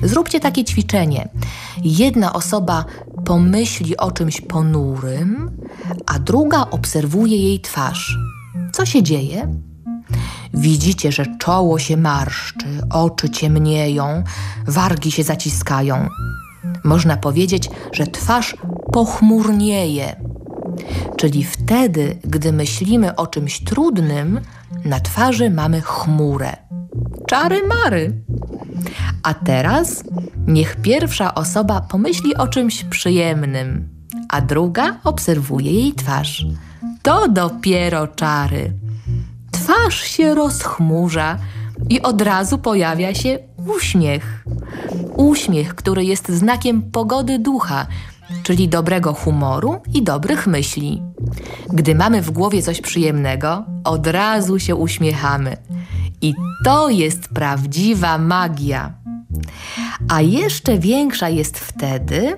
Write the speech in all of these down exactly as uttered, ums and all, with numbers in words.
Zróbcie takie ćwiczenie. Jedna osoba pomyśli o czymś ponurym, a druga obserwuje jej twarz. Co się dzieje? Widzicie, że czoło się marszczy, oczy ciemnieją, wargi się zaciskają. Można powiedzieć, że twarz pochmurnieje. Czyli wtedy, gdy myślimy o czymś trudnym, na twarzy mamy chmurę. Czary mary. A teraz niech pierwsza osoba pomyśli o czymś przyjemnym, a druga obserwuje jej twarz. To dopiero czary. Twarz się rozchmurza i od razu pojawia się uśmiech. Uśmiech, który jest znakiem pogody ducha, czyli dobrego humoru i dobrych myśli. Gdy mamy w głowie coś przyjemnego, od razu się uśmiechamy. I to jest prawdziwa magia. A jeszcze większa jest wtedy,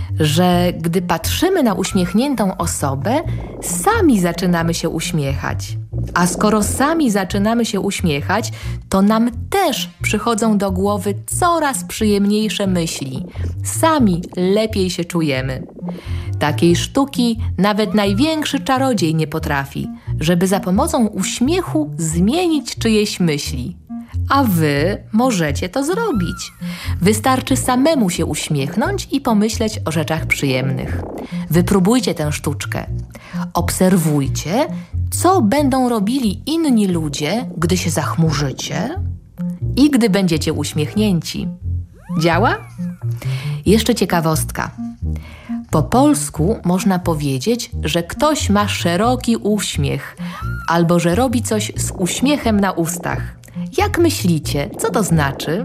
że gdy patrzymy na uśmiechniętą osobę, sami zaczynamy się uśmiechać. A skoro sami zaczynamy się uśmiechać, to nam też przychodzą do głowy coraz przyjemniejsze myśli. Sami lepiej się czujemy. Takiej sztuki nawet największy czarodziej nie potrafi, żeby za pomocą uśmiechu zmienić czyjeś myśli. A wy możecie to zrobić. Wystarczy samemu się uśmiechnąć i pomyśleć o rzeczach przyjemnych. Wypróbujcie tę sztuczkę. Obserwujcie, co będą robili inni ludzie, gdy się zachmurzycie i gdy będziecie uśmiechnięci. Działa? Jeszcze ciekawostka. Po polsku można powiedzieć, że ktoś ma szeroki uśmiech albo że robi coś z uśmiechem na ustach. Jak myślicie, co to znaczy?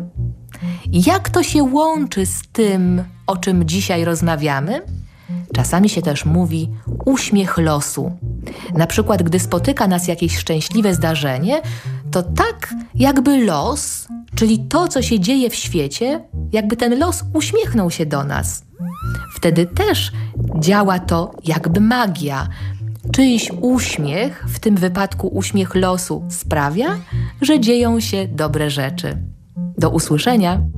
Jak to się łączy z tym, o czym dzisiaj rozmawiamy? Czasami się też mówi uśmiech losu. Na przykład, gdy spotyka nas jakieś szczęśliwe zdarzenie, to tak jakby los, czyli to, co się dzieje w świecie, jakby ten los uśmiechnął się do nas. Wtedy też działa to jakby magia. Czyjś uśmiech, w tym wypadku uśmiech losu, sprawia, że dzieją się dobre rzeczy. Do usłyszenia!